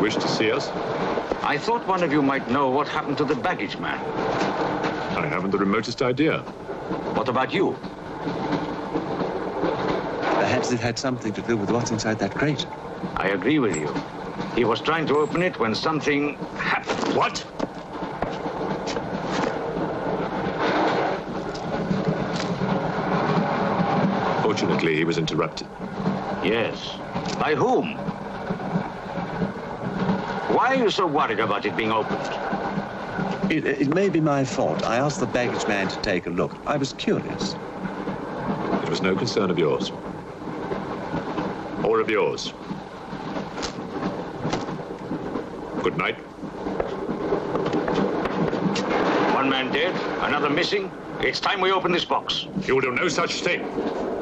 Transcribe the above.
wish to see us? I thought one of you might know what happened to the baggage man. I haven't the remotest idea. What about you? Perhaps it had something to do with what's inside that crate. I agree with you. He was trying to open it when something happened. What? Fortunately, he was interrupted. Yes. By whom? Why are you so worried about it being opened? It may be my fault. I asked the baggage man to take a look. I was curious. It was no concern of yours. Or of yours. Good night. One man dead, another missing. It's time we open this box. You will do no such thing.